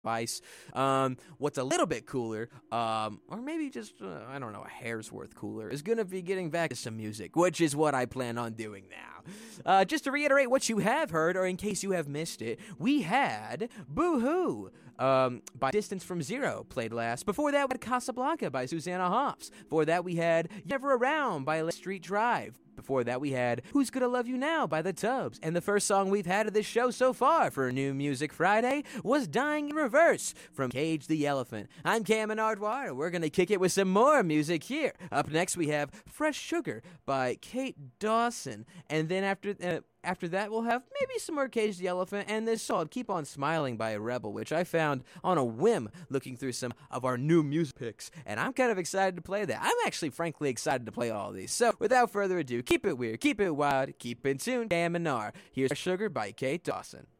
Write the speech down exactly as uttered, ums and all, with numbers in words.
Vice. Um, what's a little bit cooler, um, or maybe just, uh, I don't know, a hair's worth cooler, is going to be getting back to some music, which is what I plan on doing now. Uh, just to reiterate what you have heard, or in case you have missed it, we had Boo Hoo um, by Distance from Zero, played last. Before that, we had Casablanca by Susanna Hoffs. Before that, we had Never Around by Let Street Drive. Before that, we had Who's Gonna Love You Now by The Tubbs. And the first song we've had of this show so far for New Music Friday was Dying in Reverse from Cage the Elephant. I'm Cam Ardoir, and we're going to kick it with some more music here. Up next, we have Fresh Sugar by Kate Dawson. And then after... Uh, After that, we'll have maybe some more Cage the Elephant and this song, Keep On Smiling by Rebel, which I found on a whim looking through some of our new music picks, and I'm kind of excited to play that. I'm actually, frankly, excited to play all of these. So, without further ado, keep it weird, keep it wild, keep in tune, Cam and R. Here's Sugar by Kate Dawson.